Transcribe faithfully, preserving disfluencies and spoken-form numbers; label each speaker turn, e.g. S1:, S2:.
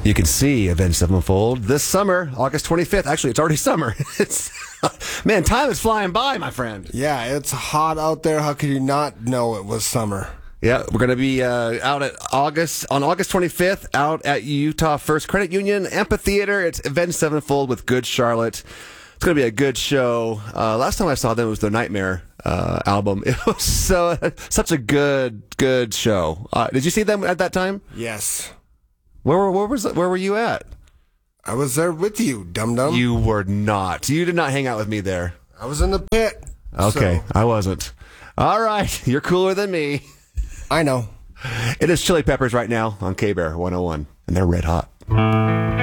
S1: You can see Avenged Sevenfold this summer, August twenty-fifth. Actually, it's already summer. It's, man, time is flying by, my friend.
S2: Yeah, it's hot out there. How could you not know it was summer?
S1: Yeah, we're going to be uh, out at August on August twenty-fifth, out at Utah First Credit Union Amphitheater. It's Avenged Sevenfold with Good Charlotte. It's going to be a good show. Uh, last time I saw them was their Nightmare uh, album. It was so such a good, good show. Uh, did you see them at that time?
S2: Yes.
S1: Where were where was where were you at?
S2: I was there with you, dum-dum.
S1: You were not. You did not hang out with me there.
S2: I was in the pit.
S1: Okay,
S2: so.
S1: I wasn't. All right, you're cooler than me.
S2: I know.
S1: It is Chili Peppers right now on K-Bear one oh one, and they're red hot.